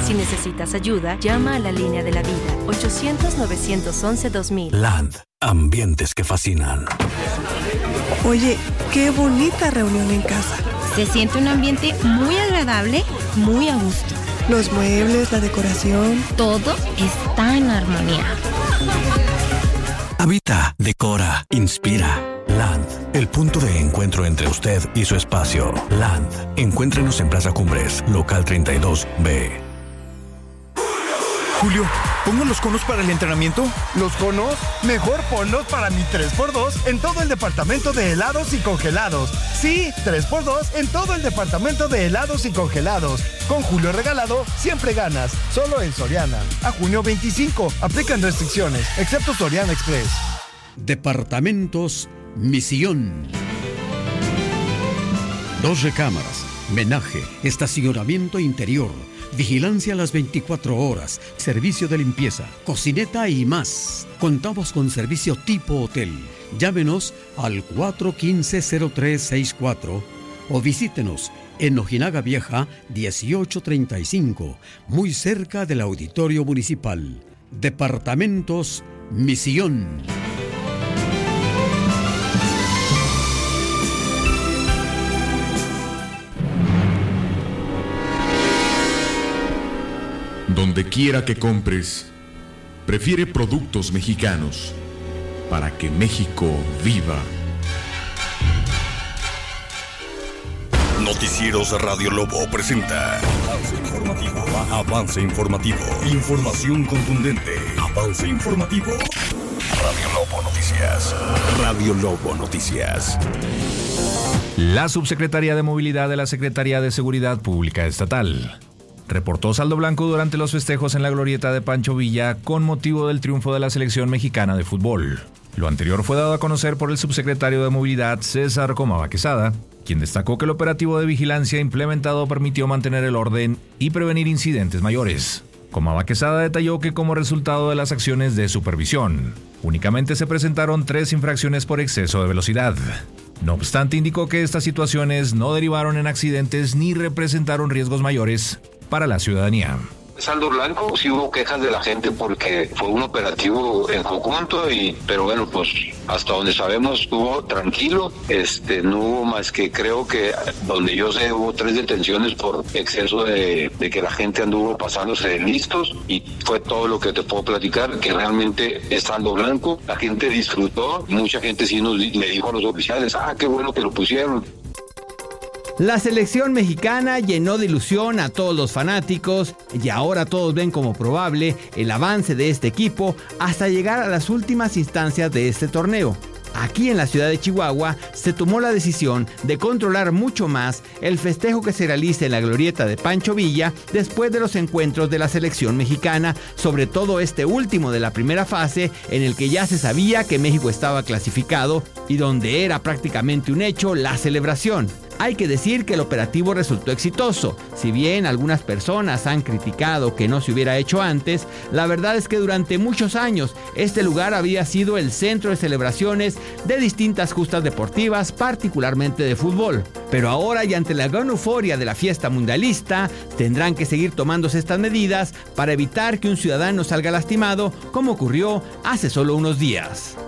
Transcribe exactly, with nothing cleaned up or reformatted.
Si necesitas ayuda, llama a la línea de la vida, ochocientos, novecientos once, dos mil. Land, ambientes que fascinan. Oye, qué bonita reunión en casa. Se siente un ambiente muy agradable, muy a gusto. Los muebles, la decoración. Todo está en armonía. Habita, decora, inspira. Land, el punto de encuentro entre usted y su espacio. Land, encuéntrenos en Plaza Cumbres, local treinta y dos B. Julio, ¿pongo los conos para el entrenamiento? ¿Los conos? Mejor ponlos para mi tres por dos en todo el departamento de helados y congelados. Sí, tres por dos en todo el departamento de helados y congelados. Con Julio regalado, siempre ganas. Solo en Soriana. A junio veinticinco. Aplican restricciones, excepto Soriana Express. Departamentos Misión. Dos recámaras, menaje, estacionamiento interior, vigilancia a las veinticuatro horas, servicio de limpieza, cocineta y más. Contamos con servicio tipo hotel. Llámenos al cuatro uno cinco, cero tres seis cuatro o visítenos en Ojinaga Vieja dieciocho treinta y cinco, muy cerca del Auditorio Municipal. Departamentos Misión. Donde quiera que compres, prefiere productos mexicanos para que México viva. Noticieros Radio Lobo presenta Avance Informativo. Avance Informativo. Información contundente. Avance Informativo. Radio Lobo Noticias. Radio Lobo Noticias. La Subsecretaría de Movilidad de la Secretaría de Seguridad Pública Estatal reportó saldo blanco durante los festejos en la glorieta de Pancho Villa con motivo del triunfo de la selección mexicana de fútbol. Lo anterior fue dado a conocer por el subsecretario de Movilidad, César Comava Quesada, quien destacó que el operativo de vigilancia implementado permitió mantener el orden y prevenir incidentes mayores. Comava Quesada detalló que como resultado de las acciones de supervisión, únicamente se presentaron tres infracciones por exceso de velocidad. No obstante, indicó que estas situaciones no derivaron en accidentes ni representaron riesgos mayores para la ciudadanía. Saldo blanco, sí hubo quejas de la gente porque fue un operativo en conjunto, y pero bueno, pues hasta donde sabemos estuvo tranquilo, este no hubo más que, creo que donde yo sé, hubo tres detenciones por exceso de, de que la gente anduvo pasándose de listos, y fue todo lo que te puedo platicar, que realmente es saldo blanco. La gente disfrutó, mucha gente sí nos le dijo a los oficiales, ah, qué bueno que lo pusieron. La selección mexicana llenó de ilusión a todos los fanáticos y ahora todos ven como probable el avance de este equipo hasta llegar a las últimas instancias de este torneo. Aquí en la ciudad de Chihuahua se tomó la decisión de controlar mucho más el festejo que se realiza en la glorieta de Pancho Villa después de los encuentros de la selección mexicana, sobre todo este último de la primera fase en el que ya se sabía que México estaba clasificado y donde era prácticamente un hecho la celebración. Hay que decir que el operativo resultó exitoso. Si bien algunas personas han criticado que no se hubiera hecho antes, la verdad es que durante muchos años este lugar había sido el centro de celebraciones de distintas justas deportivas, particularmente de fútbol. Pero ahora, y ante la gran euforia de la fiesta mundialista, tendrán que seguir tomándose estas medidas para evitar que un ciudadano salga lastimado, como ocurrió hace solo unos días.